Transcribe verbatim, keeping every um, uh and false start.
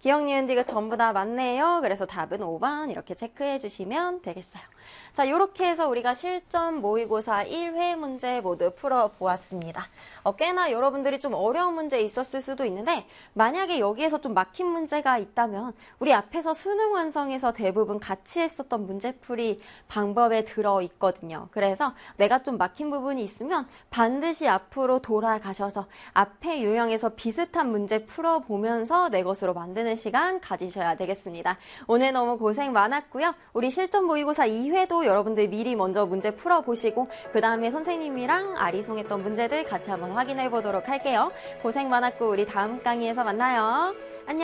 기억, 니은, 디귿 전부 다 맞네요. 그래서 답은 오 번 이렇게 체크해 주시면 되겠어요. 자, 이렇게 해서 우리가 실전 모의고사 일 회 문제 모두 풀어보았습니다. 어, 꽤나 여러분들이 좀 어려운 문제 있었을 수도 있는데 만약에 여기에서 좀 막힌 문제가 있다면 우리 앞에서 수능 완성에서 대부분 같이 했었던 문제풀이 방법에 들어있거든요. 그래서 내가 좀 막힌 부분이 있으면 반드시 앞으로 돌아가셔서 앞에 유형에서 비슷한 문제 풀어보면서 내 것으로 만드는 시간 가지셔야 되겠습니다. 오늘 너무 고생 많았고요. 우리 실전 모의고사 이 회도 여러분들 미리 먼저 문제 풀어보시고 그 다음에 선생님이랑 아리송했던 문제들 같이 한번 확인해 보도록 할게요. 고생 많았고 우리 다음 강의에서 만나요.